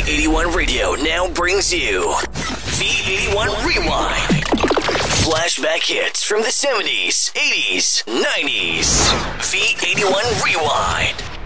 V81 Radio now brings you V81 Rewind. Flashback hits from the 70s, 80s, 90s. V81 Rewind.